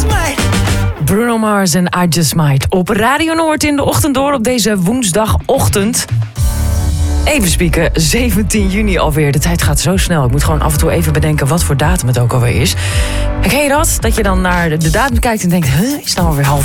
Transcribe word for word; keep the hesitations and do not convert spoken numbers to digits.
might. Bruno Mars en I Just Might. Op Radio Noord in de ochtend door op deze woensdagochtend. Even spieken, zeventien juni alweer. De tijd gaat zo snel. Ik moet gewoon af en toe even bedenken wat voor datum het ook alweer is. En ken je dat? Dat je dan naar de datum kijkt en denkt... Huh, is het nou alweer half